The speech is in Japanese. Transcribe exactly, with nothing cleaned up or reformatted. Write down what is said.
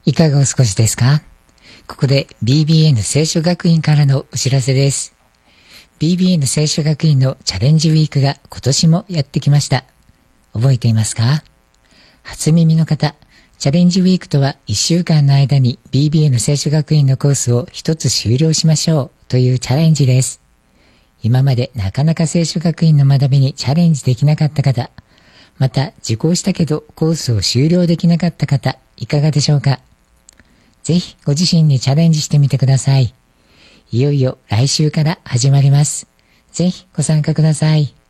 いかがお過ごしですか？ここで ビービーエヌ 聖書学院からのお知らせです。ビービーエヌ 聖書学院のチャレンジウィークが今年もやってきました。覚えていますか？初耳の方、チャレンジウィークとはいっしゅうかんの間に ビービーエヌ 聖書学院のコースを一つ終了しましょうというチャレンジです。今までなかなか聖書学院の学びにチャレンジできなかった方、また受講したけどコースを終了できなかった方、いかがでしょうか？ぜひご自身にチャレンジしてみてください。いよいよ来週から始まります。ぜひご参加ください。